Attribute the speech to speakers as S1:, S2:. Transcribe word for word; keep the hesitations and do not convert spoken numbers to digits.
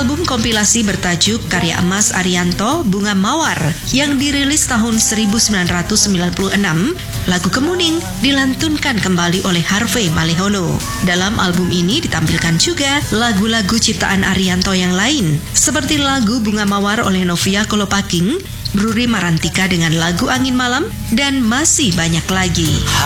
S1: album kompilasi bertajuk Karya Emas Ariyanto, Bunga Mawar yang dirilis tahun seribu sembilan ratus sembilan puluh enam, lagu Kemuning dilantunkan kembali oleh Harvey Mallehono. Dalam album ini ditampilkan juga lagu-lagu ciptaan Ariyanto yang lain, seperti lagu Bunga Mawar oleh Novia Kolopaking, Bruri Marantika dengan lagu Angin Malam, dan masih banyak lagi.